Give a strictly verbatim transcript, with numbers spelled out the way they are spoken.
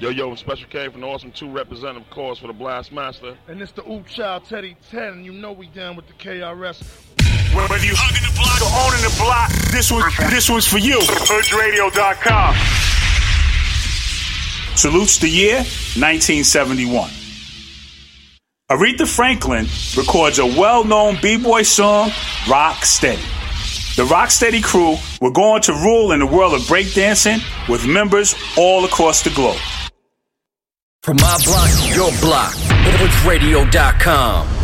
Yo, yo, Special K from the Awesome two representative cause for the Blastmaster. And it's the Oop Child Teddy ten, and you know we down with the K R S. Whether you hugging the block or owning the block, this one, this one's for you. Hood Radio dot com. Salutes the year nineteen seventy-one. Aretha Franklin records a well-known b-boy song, Rock Steady. The Rock Steady crew were going to rule in the world of breakdancing with members all across the globe. From my block to your block, Hood Radio dot com.